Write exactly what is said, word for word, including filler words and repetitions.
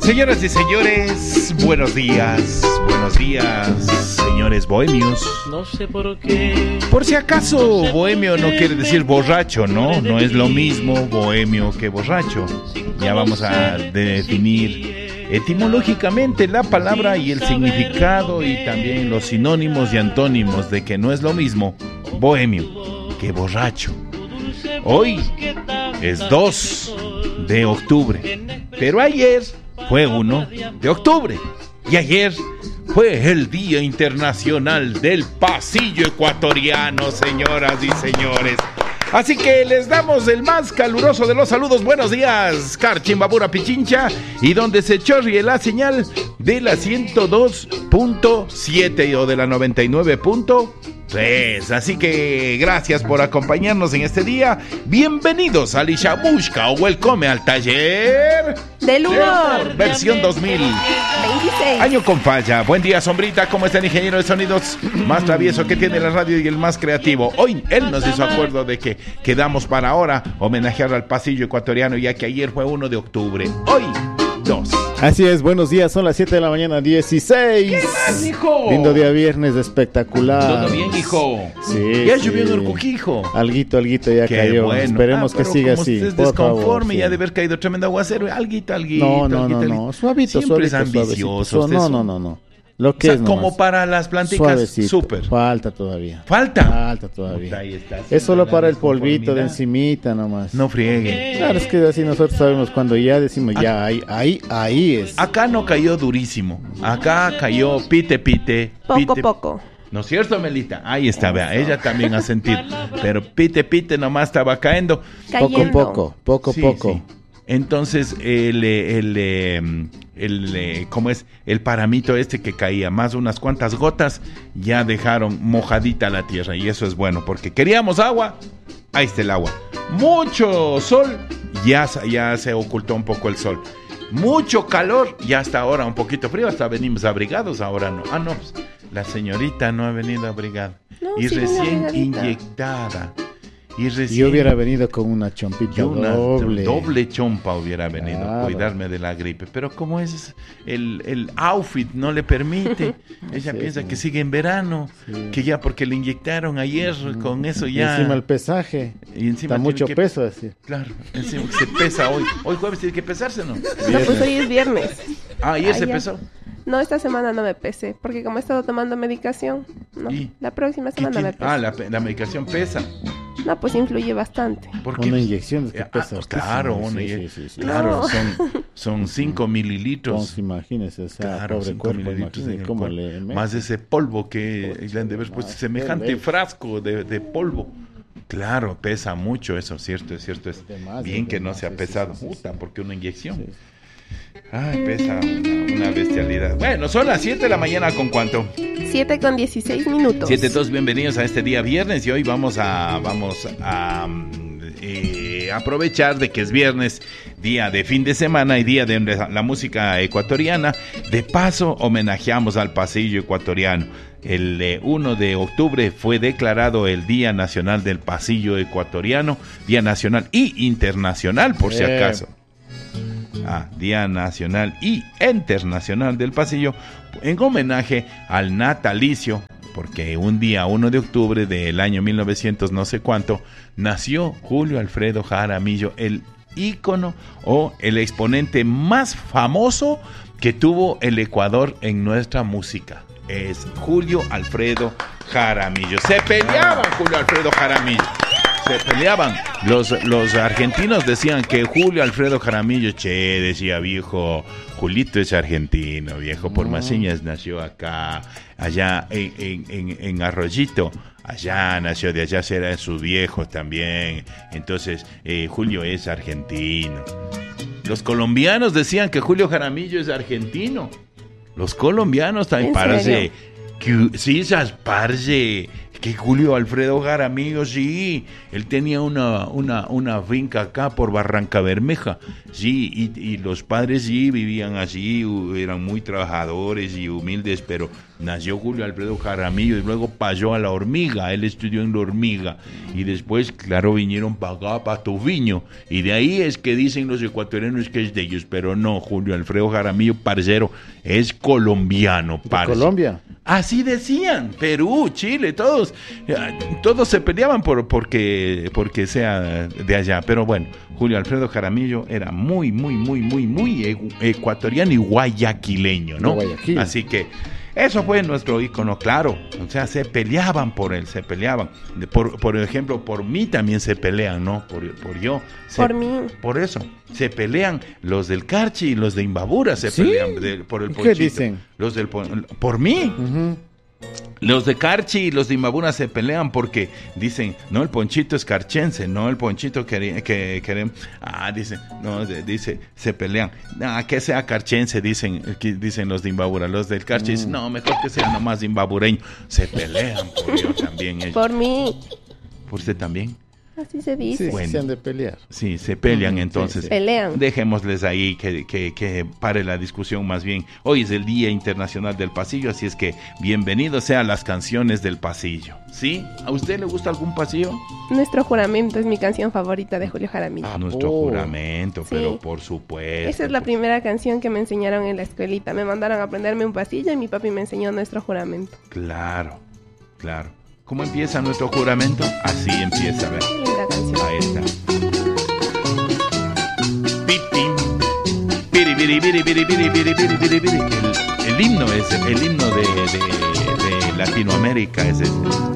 Señoras y señores, buenos días, buenos días, señores bohemios. No sé por qué. Por si acaso, bohemio no quiere decir borracho, ¿no? No es lo mismo bohemio que borracho. Ya vamos a definir etimológicamente la palabra y el significado y también los sinónimos y antónimos de que no es lo mismo bohemio que borracho. Hoy es dos de octubre, pero ayer fue uno de octubre y ayer fue el Día Internacional del Pasillo Ecuatoriano, señoras y señores. Así que les damos el más caluroso de los saludos. Buenos días, Carchimbabura Pichincha, y donde se chorrie la señal de la ciento dos punto siete o de la noventa y nueve punto tres. Así que gracias por acompañarnos en este día. Bienvenidos a Lishamushka o Welcome al taller del humor, versión dos mil veintiséis. Año con falla. Buen día, Sombrita. ¿Cómo está el ingeniero de sonidos más travieso que tiene la radio y el más creativo? Hoy él nos hizo acuerdo de que quedamos para ahora homenajear al pasillo ecuatoriano, ya que ayer fue uno de octubre. Hoy, dos. Así es, buenos días, son las siete de la mañana, dieciséis. ¿Qué más, hijo? Lindo día viernes, espectacular. Todo bien, hijo. Sí, ya sí. llovió en Urcuquí, hijo. Alguito, alguito ya Qué cayó. bueno. Esperemos ah, que siga como así. Usted es por desconforme favor, ya sí. de haber caído tremendo aguacero. Alguito, alguito. No, no, alguito, no, alguito. no. Suavito, Siempre suavito. es ambicioso. Suavecito. No, no, no, no. Lo que o sea, es como nomás. para las planticas, Suavecito. súper. Falta todavía. ¿Falta? Falta todavía. Ahí está, Es solo la para el polvito de desconformidad. encimita nomás. No friegue. Claro, es que así nosotros sabemos cuando ya decimos ya, ahí, ahí, ahí es. Acá no cayó durísimo. Acá cayó pite, pite. Poco pite. poco. ¿No es cierto, Melita? Ahí está, vea, ella también ha sentido. Pero pite, pite nomás estaba cayendo. Cayendo. Poco, poco, poco, Sí, poco. sí. Entonces, el, el, el, el, el, ¿cómo es? El paramito este que caía, más unas cuantas gotas, ya dejaron mojadita la tierra. Y eso es bueno, porque queríamos agua, ahí está el agua. Mucho sol, ya, ya se ocultó un poco el sol. Mucho calor, ya hasta ahora un poquito frío, hasta venimos abrigados, ahora no. Ah, no, pues, la señorita no ha venido abrigada. No, y sí vino recién abrigadita. inyectada. Y recién... Yo hubiera venido con una chompita Yo una doble. doble chompa hubiera venido Claro. a cuidarme de la gripe, pero como es el, el outfit no le permite, ella Sí, piensa sí. que sigue en verano, Sí. que ya porque le inyectaron ayer, con eso Y ya... encima el pesaje. y encima Está tiene mucho que- peso así. Claro, encima que se pesa hoy. Hoy jueves tiene que pesarse, ¿no? No, pues hoy es viernes. Ah, ayer se Ayer. pesó. No, esta semana no me pesé, porque como he estado tomando medicación, no, ¿Y? la próxima ¿Qué semana tiene? me pesé. Ah, la, pe- la medicación pesa. No, pues influye bastante. ¿Por qué? Una inyección es que Ah, pesa pues hartísimo. claro, Sí, una sí, inye- sí, sí. claro, No. son, son cinco mililitros. Entonces, imagínese, o sea, Claro, pobre cinco cuerpo, mililitros en imagínese el cómo cuerpo. le mete. Más ese polvo que le han de haber puesto, Más semejante leche. frasco de, de polvo. Claro, pesa mucho eso, cierto, es cierto. Es De más, bien de que no más, sea sí, pesado. sí, sí, Puta, sí. porque una inyección. Sí. Ay, pesa una, una bestialidad. Bueno, son las siete de la mañana, ¿con cuánto? siete con dieciséis minutos. siete, dos, bienvenidos a este día viernes y hoy vamos a, vamos a mm, eh, aprovechar de que es viernes, día de fin de semana y día de la música ecuatoriana. De paso, homenajeamos al pasillo ecuatoriano. El eh, uno de octubre fue declarado el Día Nacional del Pasillo Ecuatoriano, Día Nacional y Internacional, por si Eh. acaso. Ah, Día Nacional y Internacional del Pasillo, en homenaje al natalicio, porque un día uno de octubre del año mil novecientos no sé cuánto, nació Julio Alfredo Jaramillo, el ícono o el exponente más famoso que tuvo el Ecuador en nuestra música. Es Julio Alfredo Jaramillo. Se peleaban Julio Alfredo Jaramillo. Se peleaban. Los, los argentinos decían que Julio Alfredo Jaramillo, che, decía viejo, Julito es argentino, viejo, por más señas nació acá, allá en, en, en, en Arroyito, allá nació, de allá será su viejo también, entonces eh, Julio es argentino. Los colombianos decían que Julio Jaramillo es argentino. Los colombianos también, ¿En parece, serio? que, sí, esas parce, Que Julio Alfredo Jaramillo, sí, él tenía una, una, una finca acá por Barranca Bermeja, sí, y, y los padres sí vivían así, eran muy trabajadores y humildes, pero nació Julio Alfredo Jaramillo y luego pasó a La Hormiga, él estudió en La Hormiga, y después, claro, vinieron para acá, para Tuviño, y de ahí es que dicen los ecuatorianos que es de ellos, pero no, Julio Alfredo Jaramillo, parcero, es colombiano, parce. ¿De Colombia? Así decían, Perú, Chile, todos, todos se peleaban por porque porque sea de allá, pero bueno, Julio Alfredo Jaramillo era muy, muy, muy, muy, muy ecuatoriano y guayaquileño, ¿no? Guayaquil. Así que eso fue nuestro ícono, claro, o sea, se peleaban por él, se peleaban, por, por ejemplo, por mí también se pelean, ¿no? Por, por yo. Se, Por mí. Por eso, se pelean los del Carchi y los de Imbabura, se ¿Sí? pelean de, por el ¿Qué Ponchito. dicen? Los del pon- por mí. Ujú. Los de Carchi y los de Imbabura se pelean porque dicen, no, el Ponchito es carchense, no, el Ponchito que que queremos, ah, dicen, no, de, dice, se pelean, ah, que sea carchense, dicen, que dicen los de Imbabura, los del Carchi dicen, no, mejor que sea nomás imbabureño, se pelean por yo también, ellos. Por mí. ¿Por usted también? Así se Sí, dice. Bueno. se han de pelear. Sí, se pelean Ujú, entonces. sí, sí. Pelean. Dejémosles ahí que, que, que pare la discusión más bien. Hoy es el Día Internacional del Pasillo, así es que bienvenidos sean las canciones del pasillo. ¿Sí? ¿A usted le gusta algún pasillo? Nuestro juramento es mi canción favorita de Julio Jaramillo. Ah, nuestro Oh. juramento, Sí. pero por supuesto. Esa es la por- primera canción que me enseñaron en la escuelita. Me mandaron a aprenderme un pasillo y mi papi me enseñó nuestro juramento. Claro, claro. ¿Cómo empieza nuestro juramento? Así empieza, a ver. Qué linda canción. Ahí está. Pipi, piri, piri, piri, piri, piri, piri, piri, piri, piri. El, el himno es el himno de, de, de Latinoamérica, es el,